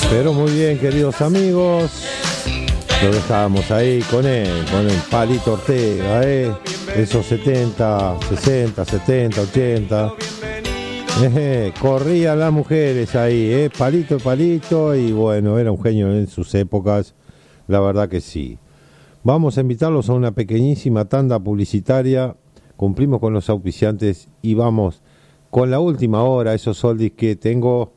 Pero muy bien, queridos amigos, lo dejábamos ahí con el Palito Ortega, esos 70, 60, 70, 80. Corrían las mujeres ahí, palito, y bueno, era un genio en sus épocas, la verdad que sí. Vamos a invitarlos a una pequeñísima tanda publicitaria, cumplimos con los auspiciantes y vamos con la última hora, esos oldies que tengo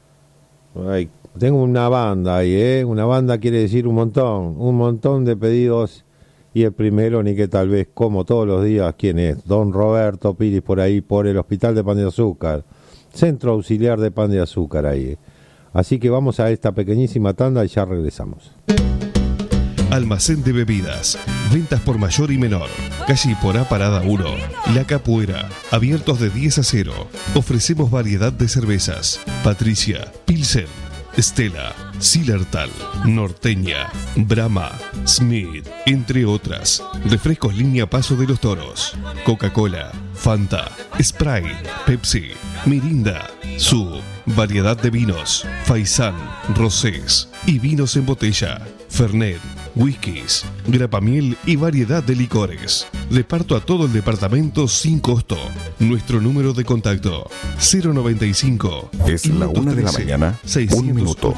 una banda ahí, una banda quiere decir un montón de pedidos, y el primero, ni que tal vez, como todos los días, ¿quién es? Don Roberto Piris, por ahí, por el Hospital de Pan de Azúcar, Centro Auxiliar de Pan de Azúcar ahí. Así que vamos a esta pequeñísima tanda y ya regresamos. Almacén de bebidas, ventas por mayor y menor, calle Iporá Parada 1, La Capuera, abiertos de 10 a 0. Ofrecemos variedad de cervezas, Patricia, Pilsen, Stella, Zillertal, Norteña, Brahma, Smith, entre otras. Refrescos línea Paso de los Toros, Coca-Cola, Fanta, Sprite, Pepsi, Mirinda, Sub, variedad de vinos, Faisán, Rosés y vinos en botella, Fernet, whiskies, grapamiel y variedad de licores. Reparto a todo el departamento sin costo. Nuestro número de contacto 095. Es la 1 de la mañana, 1 minuto.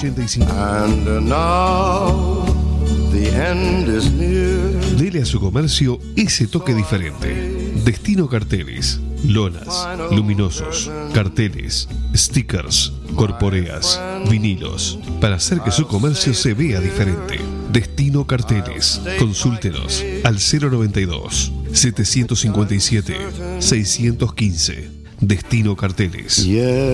Dele a su comercio ese toque diferente. Destino Carteles, lonas, luminosos, carteles, stickers, corporeas, vinilos, para hacer que su comercio se vea diferente. Destino Carteles. Consúltenos al 092 757 615. Destino Carteles.